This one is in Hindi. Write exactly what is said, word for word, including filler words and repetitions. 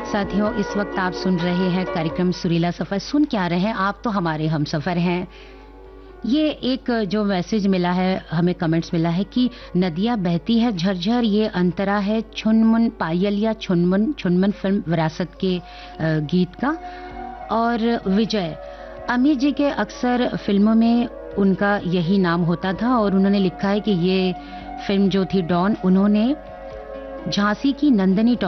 साथियों, इस वक्त आप सुन रहे हैं कार्यक्रम सुरीला सफर। सुन क्या रहे हैं आप, तो हमारे हम सफर हैं। ये एक जो मैसेज मिला है, हमें कमेंट्स मिला है कि नदियां बहती है झरझर, ये अंतरा है छुनमुन पायल या छुनमुन छुनमुन फिल्म विरासत के गीत का। और विजय अमीर जी के अक्सर फिल्मों में उनका यही नाम होता था और उन्होंने लिखा है कि ये फिल्म जो थी डॉन, उन्होंने झांसी की नंदनी